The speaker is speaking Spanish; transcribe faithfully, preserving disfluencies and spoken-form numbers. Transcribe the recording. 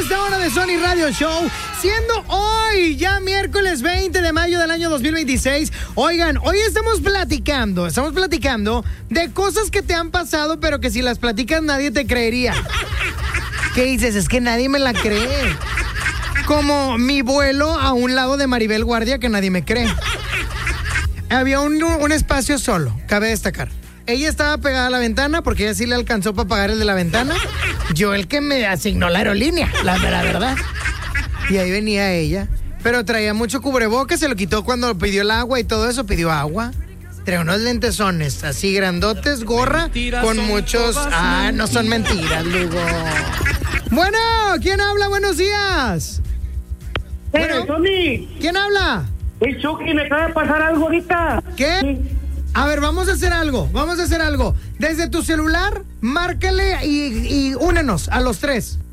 esta hora de Sony Radio Show, siendo hoy ya miércoles veinte de mayo del año dos mil veintiséis. Oigan, hoy estamos platicando, estamos platicando de cosas que te han pasado, pero que si las platicas nadie te creería. ¿Qué dices? Es que nadie me la cree. Como mi vuelo a un lado de Maribel Guardia, que nadie me cree. Había un, un espacio solo, cabe destacar. Ella estaba pegada a la ventana porque ella sí le alcanzó para pagar el de la ventana. Yo el que me asignó la aerolínea, la, la verdad. Y ahí venía ella. Pero traía mucho cubrebocas, se lo quitó cuando pidió el agua y todo eso, pidió agua. Trae unos lentesones así grandotes, gorra, con muchos... Ah, no son mentiras, Lugo. Bueno, ¿quién habla? Buenos días. Bueno, Tony. ¿Quién habla? Es Chucky, me acaba de pasar algo ahorita. ¿Qué? Sí. A ver, vamos a hacer algo, vamos a hacer algo. Desde tu celular, márcale y, y únenos a los tres.